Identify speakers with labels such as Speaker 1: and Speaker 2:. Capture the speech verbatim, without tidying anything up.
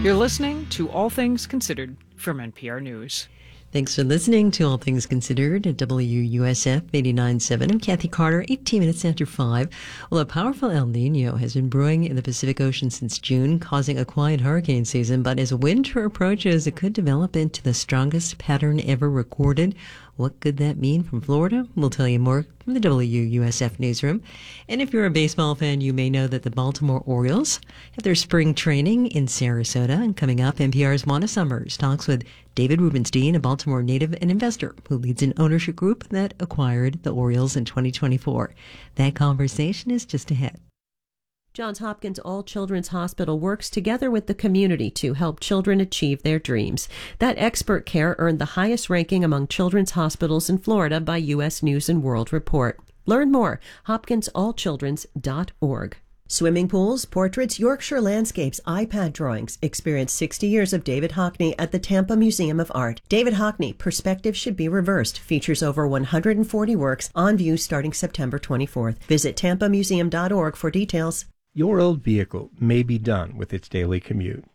Speaker 1: You're listening to All Things Considered from N P R News.
Speaker 2: Thanks for listening to All Things Considered at W U S F eighty-nine point seven. I'm Kathy Carter, eighteen minutes after five. Well, a powerful El Nino has been brewing in the Pacific Ocean since June, causing a quiet hurricane season. But as winter approaches, it could develop into the strongest pattern ever recorded. What could that mean from Florida? We'll tell you more from the W U S F newsroom. And if you're a baseball fan, you may know that the Baltimore Orioles have their spring training in Sarasota. And coming up, N P R's Wanda Summers talks with David Rubenstein, a Baltimore native and investor who leads an ownership group that acquired the Orioles in twenty twenty-four. That conversation is just ahead.
Speaker 3: Johns Hopkins All Children's Hospital works together with the community to help children achieve their dreams. That expert care earned the highest ranking among children's hospitals in Florida by U S News and World Report. Learn more, hopkins all children's dot org. Swimming pools, portraits, Yorkshire landscapes, iPad drawings. Experience sixty years of David Hockney at the Tampa Museum of Art. David Hockney, Perspective Should Be Reversed, features over one hundred forty works on view starting September twenty-fourth. Visit tampa museum dot org for details.
Speaker 4: Your old vehicle may be done with its daily commute.